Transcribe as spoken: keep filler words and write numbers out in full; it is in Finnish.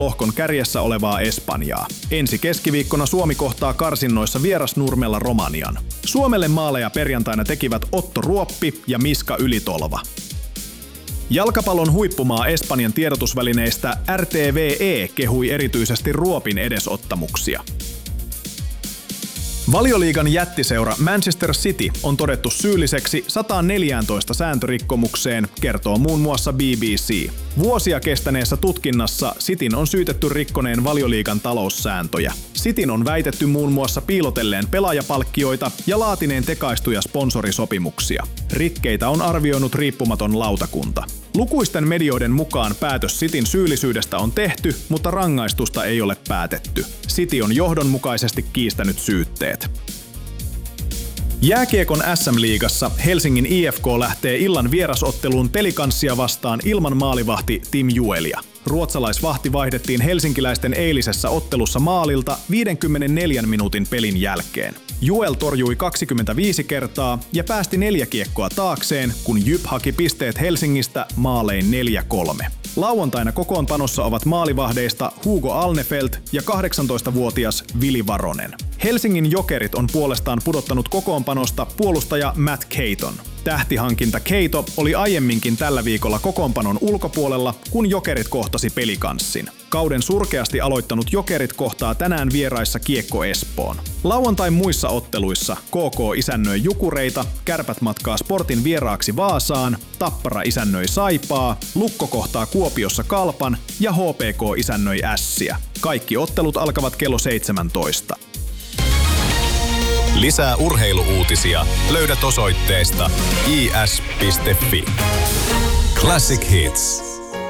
lohkon kärjessä olevaa Espanjaa. Ensi keskiviikkona Suomi kohtaa karsinnoissa vierasnurmella Romanian. Suomelle maaleja perjantaina tekivät Otto Ruoppi ja Miska Ylitolva. Jalkapallon huippumaa Espanjan tiedotusvälineistä R T V E kehui erityisesti Ruopin edesottamuksia. Valioliigan jättiseura Manchester City on todettu syylliseksi sata neljätoista sääntörikkomukseen, kertoo muun muassa B B C. Vuosia kestäneessä tutkinnassa Cityn on syytetty rikkoneen Valioliigan taloussääntöjä. Cityn on väitetty muun muassa piilotelleen pelaajapalkkioita ja laatineen tekaistuja sponsorisopimuksia. Rikkeitä on arvioinut riippumaton lautakunta. Lukuisten medioiden mukaan päätös Cityn syyllisyydestä on tehty, mutta rangaistusta ei ole päätetty. City on johdonmukaisesti kiistänyt syytteet. Jääkiekon S M-liigassa Helsingin I F K lähtee illan vierasotteluun Pelikanssia vastaan ilman maalivahti Tim Juelia. Ruotsalaisvahti vaihdettiin helsinkiläisten eilisessä ottelussa maalilta viidenkymmenenneljän minuutin pelin jälkeen. Juel torjui kaksikymmentäviisi kertaa ja päästi neljä kiekkoa taakseen, kun Jyp haki pisteet Helsingistä maalein neljä kolme. Lauantaina kokoonpanossa ovat maalivahdeista Hugo Alnefelt ja kahdeksantoistavuotias Vili Varonen. Helsingin Jokerit on puolestaan pudottanut kokoonpanosta puolustaja Matt Caton. Tähtihankinta Keito oli aiemminkin tällä viikolla kokoonpanon ulkopuolella, kun Jokerit kohtasi Pelikanssin. Kauden surkeasti aloittanut Jokerit kohtaa tänään vieraissa Kiekko Espoon. Lauantain muissa otteluissa K K isännöi Jukureita, Kärpät matkaa Sportin vieraaksi Vaasaan, Tappara isännöi Saipaa, Lukko kohtaa Kuopiossa Kalpan ja H P K isännöi Ässiä. Kaikki ottelut alkavat kello seitsemäntoista. Lisää urheiluuutisia löydät osoitteesta i s piste f i. Classic Hits.